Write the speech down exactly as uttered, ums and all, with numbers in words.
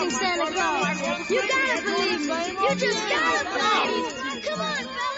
chasing Santa Claus. You gotta believe me. You just gotta believe. Come on, fellas.